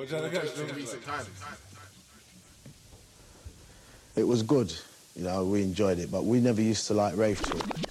we're trying to catch them. Recent times. It was good, you know, we enjoyed it, but we never used to like rave talk.